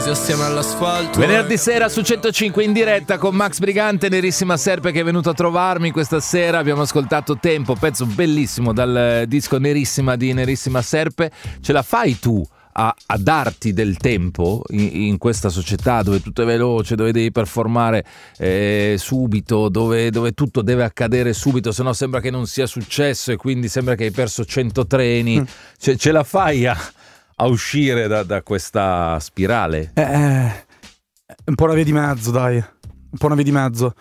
Assieme all'asfalto. Venerdì sera su 105 in diretta con Max Brigante, Nerissima Serpe, che è venuto a trovarmi questa sera. Abbiamo ascoltato Tempo, pezzo bellissimo dal disco Nerissima di Nerissima Serpe. Ce la fai tu a darti del tempo in questa società dove tutto è veloce, dove devi performare subito, dove tutto deve accadere subito, se no sembra che non sia successo e quindi sembra che hai perso 100 treni. Ce la fai a uscire da questa spirale? Un po' una via di mezzo, dai. Un po' una via di mezzo.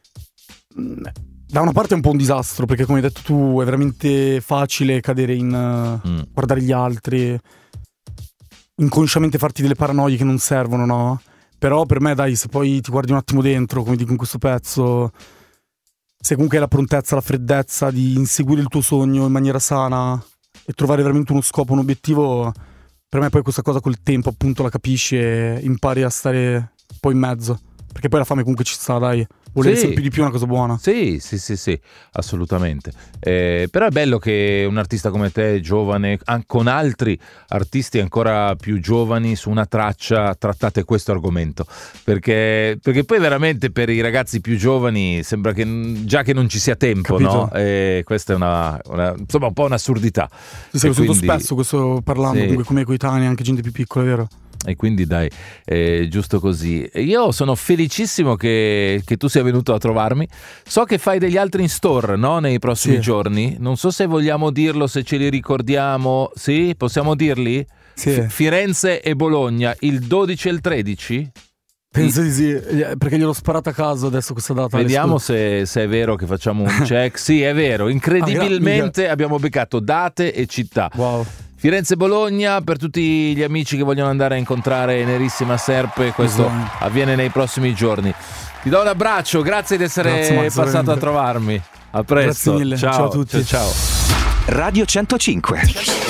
Da una parte è un po' un disastro, perché come hai detto tu è veramente facile cadere in guardare gli altri, inconsciamente farti delle paranoie che non servono, no? Però per me, dai, se poi ti guardi un attimo dentro, come dico in questo pezzo, se comunque hai la prontezza, la freddezza di inseguire il tuo sogno in maniera sana e trovare veramente uno scopo, un obiettivo, per me poi questa cosa col tempo appunto la capisci e impari a stare un po' in mezzo, perché poi la fame comunque ci sta, dai. Volere sempre di più è una cosa buona. Sì, assolutamente. Però è bello che un artista come te, giovane, con altri artisti ancora più giovani su una traccia, trattate questo argomento, perché poi veramente per i ragazzi più giovani sembra che già che non ci sia tempo, capito? No? Questa è insomma un po' un'assurdità. Sì, lo sento spesso questo parlando, comunque come coetanei, anche gente più piccola, è vero? E quindi dai, giusto così. Io sono felicissimo che tu sia venuto a trovarmi. So che fai degli altri in store, no? Nei prossimi giorni. Non so se vogliamo dirlo, se ce li ricordiamo. Sì? Possiamo dirli? Sì. Firenze e Bologna, il 12 e il 13? Penso di sì, perché gliel'ho sparata a caso adesso questa data. Vediamo se è vero che facciamo un check. Sì, è vero, incredibilmente abbiamo beccato date e città. Wow. Firenze e Bologna, per tutti gli amici che vogliono andare a incontrare Nerissima Serpe, questo avviene nei prossimi giorni. Ti do un abbraccio, grazie di essere passato a trovarmi. A presto. Grazie mille. Ciao a tutti. Ciao. Radio 105.